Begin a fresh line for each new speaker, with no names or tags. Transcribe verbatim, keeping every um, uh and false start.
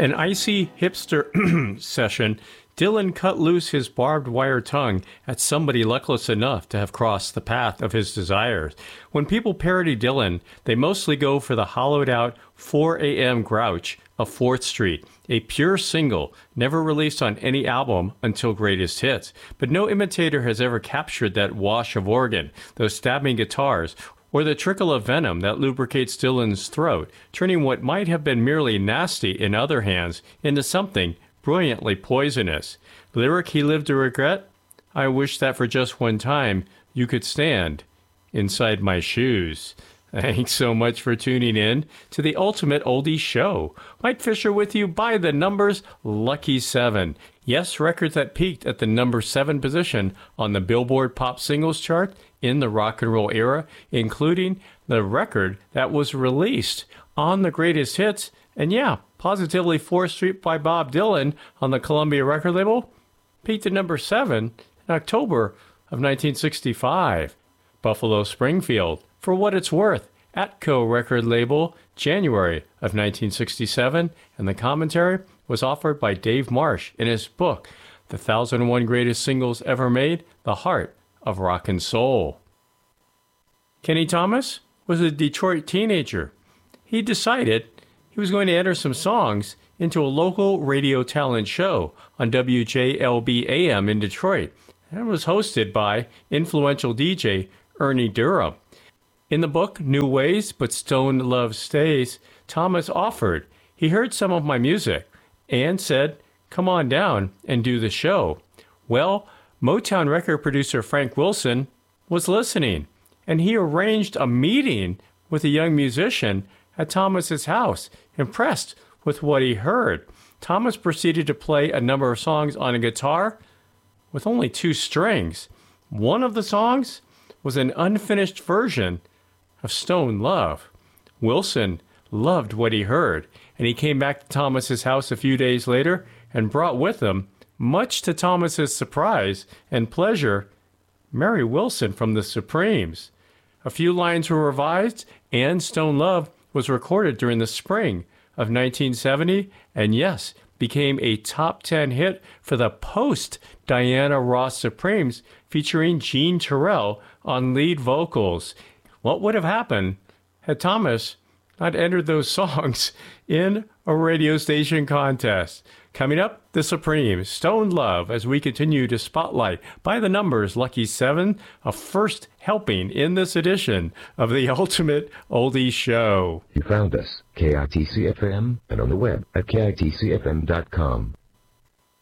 An icy hipster session, Dylan cut loose his barbed wire tongue at somebody luckless enough to have crossed the path of his desires. When people parody Dylan, they mostly go for the hollowed-out four a.m. grouch of fourth Street, a pure single, never released on any album until Greatest Hits. But no imitator has ever captured that wash of organ, those stabbing guitars, or the trickle of venom that lubricates Dylan's throat, turning what might have been merely nasty in other hands into something brilliantly poisonous. Lyric he lived to regret? I wish that for just one time you could stand inside my shoes. Thanks so much for tuning in to the Ultimate Oldie Show. Mike Fisher with you by the numbers Lucky Seven. Yes, records that peaked at the number seven position on the Billboard Pop Singles chart in the rock and roll era, including the record that was released on the Greatest Hits, and yeah, positively fourth Street by Bob Dylan on the Columbia record label, peaked at number seven in October of nineteen sixty-five. Buffalo Springfield, For What It's Worth, Atco record label, January of nineteen sixty-seven, and the commentary was offered by Dave Marsh in his book, The one thousand one Greatest Singles Ever Made, The Heart of Rock and Soul. Kenny Thomas was a Detroit teenager. He decided he was going to enter some songs into a local radio talent show on W J L B A M in Detroit, and it was hosted by influential D J Ernie Durham. In the book, New Ways, But Stone Love Stays, Thomas offered, he heard some of my music and said, come on down and do the show. Well, Motown record producer Frank Wilson was listening, and he arranged a meeting with a young musician at Thomas's house, impressed with what he heard. Thomas proceeded to play a number of songs on a guitar with only two strings. One of the songs was an unfinished version of Stone Love. Wilson loved what he heard, and he came back to Thomas's house a few days later and brought with him, much to Thomas's surprise and pleasure, Mary Wilson from the Supremes. A few lines were revised, and Stone Love was recorded during the spring of nineteen seventy, and yes, became a top ten hit for the post-Diana Ross Supremes, featuring Jean Terrell on lead vocals. What would have happened had Thomas not entered those songs in a radio station contest? Coming up, the Supremes, Stone Love, as we continue to spotlight by the numbers Lucky Seven, a first helping in this edition of the Ultimate Oldie Show.
You found us, K I T C F M, and on the web at K I T C F M dot com.